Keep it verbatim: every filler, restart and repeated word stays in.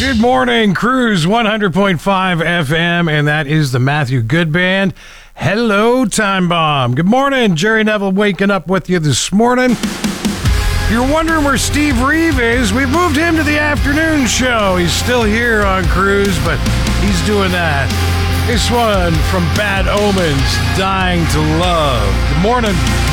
Good morning, Cruise one hundred point five F M, and that is the Matthew Good Band. Hello, Time Bomb. Good morning, Jerry Neville waking up with you this morning. If you're wondering where Steve Reeve is, we've moved him to the afternoon show. He's still here on Cruise, but he's doing that. This one from Bad Omens, Dying to Love. Good morning.